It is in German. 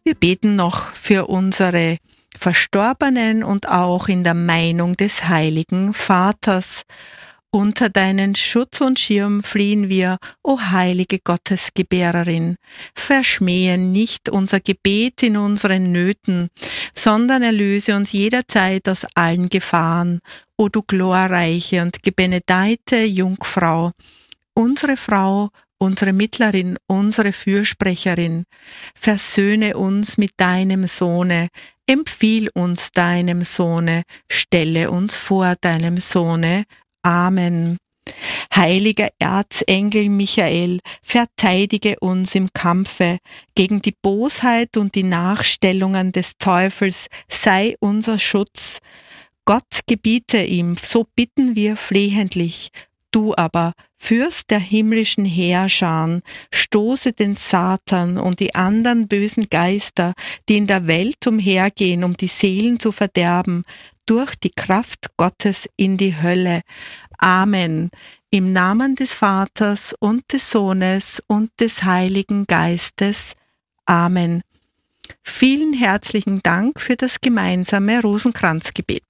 Wir beten noch für unsere Verstorbenen und auch in der Meinung des Heiligen Vaters. Unter deinen Schutz und Schirm fliehen wir, o heilige Gottesgebärerin. Verschmähe nicht unser Gebet in unseren Nöten, sondern erlöse uns jederzeit aus allen Gefahren, o du glorreiche und gebenedeite Jungfrau, unsere Frau, unsere Mittlerin, unsere Fürsprecherin. Versöhne uns mit deinem Sohne, empfiehl uns deinem Sohne, stelle uns vor deinem Sohne. Amen. Heiliger Erzengel Michael, verteidige uns im Kampfe gegen die Bosheit und die Nachstellungen des Teufels, sei unser Schutz. Gott gebiete ihm, so bitten wir flehentlich. Du aber, Fürst der himmlischen Heerscharen, stoße den Satan und die anderen bösen Geister, die in der Welt umhergehen, um die Seelen zu verderben, durch die Kraft Gottes in die Hölle. Amen. Im Namen des Vaters und des Sohnes und des Heiligen Geistes. Amen. Vielen herzlichen Dank für das gemeinsame Rosenkranzgebet.